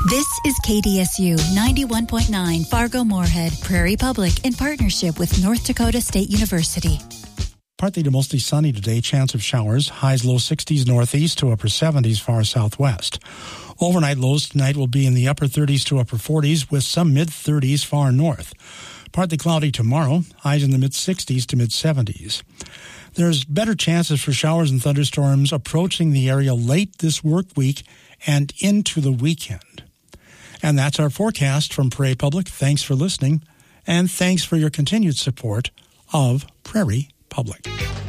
This is KDSU 91.9 Fargo-Moorhead, Prairie Public, in partnership with North Dakota State University. Partly to mostly sunny today, chance of showers, highs low 60s northeast to upper 70s far southwest. Overnight lows tonight will be in the upper 30s to upper 40s with some mid-30s far north. Partly cloudy tomorrow, highs in the mid-60s to mid-70s. There's better chances for showers and thunderstorms approaching the area late this work week and into the weekend. And that's our forecast from Prairie Public. Thanks for listening, and thanks for your continued support of Prairie Public.